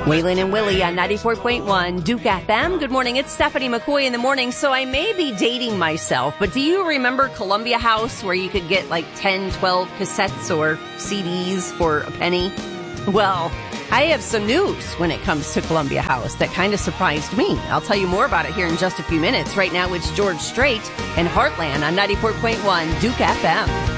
Waylon and Willie on 94.1 Duke FM. Good morning. It's Stephanie McCoy in the morning. So I may be dating myself, but do you remember Columbia House where you could get like 10, 12 cassettes or CDs for a penny? Well, I have some news when it comes to Columbia House that kind of surprised me. I'll tell you more about it here in just a few minutes. Right now, it's George Strait and Heartland on 94.1 Duke FM.